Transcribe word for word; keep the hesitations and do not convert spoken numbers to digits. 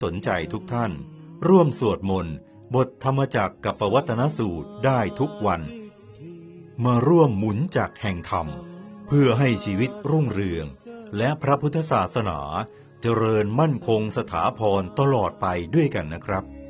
สนใจทุกท่านร่วมสวดมนต์บทธรรมจักรกับปวัตนสูตรได้ทุกวันมาร่วมหมุนจักรแห่งธรรมเพื่อให้ชีวิตรุ่งเรืองและพระพุทธศาสนาเจริญมั่นคงสถาพรตลอดไปด้วยกันนะครับ